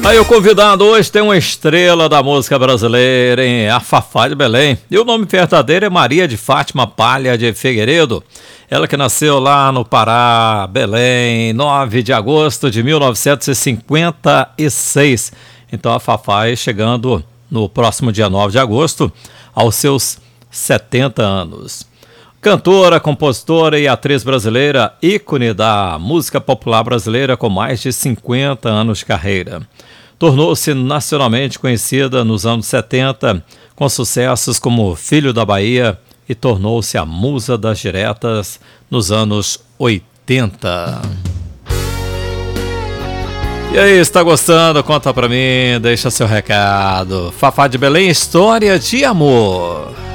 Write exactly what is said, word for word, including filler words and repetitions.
Aí o convidado hoje tem uma estrela da música brasileira, hein? A Fafá de Belém. E o nome verdadeiro é Maria de Fátima Palha de Figueiredo. Ela que nasceu lá no Pará, Belém, nove de agosto de mil novecentos e cinquenta e seis. Então a Fafá é chegando no próximo dia nove de agosto aos seus setenta anos. Cantora, compositora e atriz brasileira, ícone da música popular brasileira com mais de cinquenta anos de carreira. Tornou-se nacionalmente conhecida nos anos setenta, com sucessos como Filho da Bahia, e tornou-se a musa das diretas nos anos oitenta. E aí, está gostando? Conta pra mim, deixa seu recado. Fafá de Belém, história de amor.